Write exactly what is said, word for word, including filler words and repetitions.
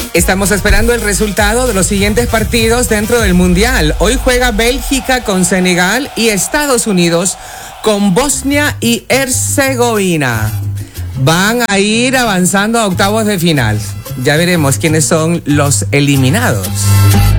Estamos esperando el resultado de los siguientes partidos dentro del Mundial. Hoy juega Bélgica con Senegal y Estados Unidos con Bosnia y Herzegovina. Van a ir avanzando a octavos de final. Ya veremos quiénes son los eliminados.